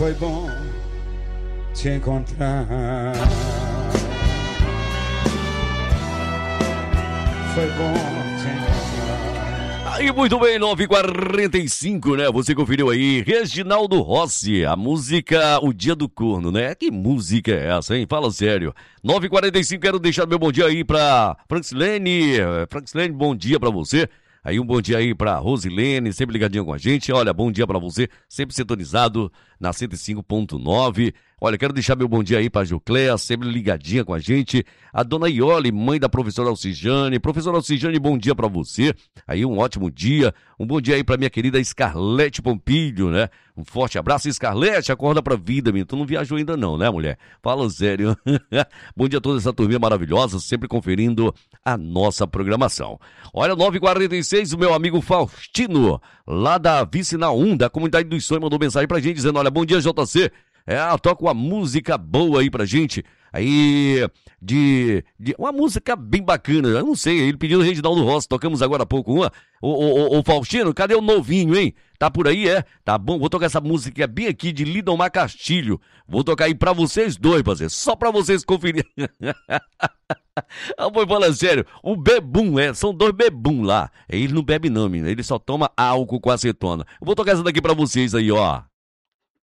Foi bom te encontrar. Foi bom te encontrar. Aí, muito bem, 9h45, né? Você conferiu aí, Reginaldo Rossi, a música O Dia do Corno, né? Que música é essa, hein? Fala sério. 9h45, quero deixar meu bom dia aí pra Francilene. Francilene, bom dia pra você. Aí um bom dia aí pra Rosilene, sempre ligadinha com a gente. Olha, bom dia pra você, sempre sintonizado na 105.9. Olha, quero deixar meu bom dia aí pra Jucléa, sempre ligadinha com a gente. A dona Iole, mãe da professora Alcijane. Professora Alcijane, bom dia pra você. Aí um ótimo dia. Um bom dia aí pra minha querida Scarlete Pompilho, né? Um forte abraço, Scarlete, acorda pra vida, menina. Tu não viajou ainda não, né, mulher? Fala sério. Bom dia a toda essa turminha maravilhosa, sempre conferindo a nossa programação. Olha, 9h46, o meu amigo Faustino, lá da Vicina 1, da Comunidade dos Sonhos, mandou mensagem pra gente, dizendo, olha, bom dia, JC. Toca uma música boa aí pra gente. Aí, uma música bem bacana. Eu não sei, ele pediu o Reginaldo Rossi. Tocamos agora há pouco uma. Ô Faustino, cadê o novinho, hein? Tá por aí, é? Tá bom, vou tocar essa música bem aqui de Lidomar Castilho. Vou tocar aí pra vocês dois, parceiro. Só pra vocês conferirem. Vou falar sério, o bebum, são dois bebum lá. Ele não bebe não, menina. Ele só toma álcool com acetona. Eu vou tocar essa daqui pra vocês aí, ó.